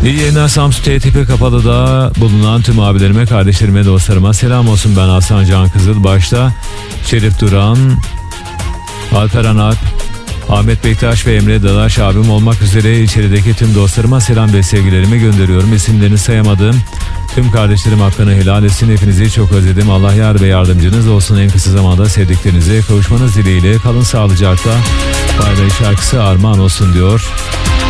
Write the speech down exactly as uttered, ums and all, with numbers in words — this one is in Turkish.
İyi yayınlar Samsun T T P Kapalı'da bulunan tüm abilerime, kardeşlerime, dostlarıma selam olsun. Ben Hasan Can Kızıl. Başta Şerif Duran, Alperen Alp, Ahmet Bektaş ve Emre Dadaş abim olmak üzere içerideki tüm dostlarıma selam ve sevgilerimi gönderiyorum. İsimlerini sayamadığım tüm kardeşlerim hakkını helal etsin. Hepinizi çok özledim. Allah yar ve yardımcınız olsun. En kısa zamanda sevdiklerinize kavuşmanız dileğiyle. Kalın sağlıcakla. Bay Bay şarkısı armağan olsun diyor.